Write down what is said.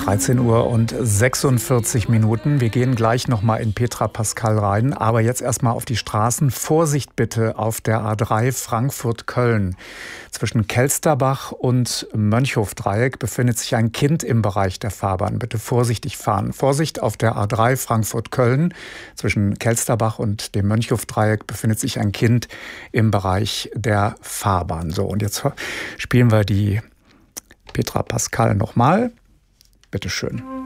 13 Uhr und 46 Minuten. Wir gehen gleich nochmal in Petra Pascal rein, aber jetzt erstmal auf die Straßen. Vorsicht bitte auf der A3 Frankfurt-Köln. Zwischen Kelsterbach und Mönchhofdreieck befindet sich ein Kind im Bereich der Fahrbahn. Bitte vorsichtig fahren. Vorsicht auf der A3 Frankfurt-Köln. Zwischen Kelsterbach und dem Mönchhofdreieck befindet sich ein Kind im Bereich der Fahrbahn. So, und jetzt spielen wir die Petra Pascal nochmal. Bitte schön.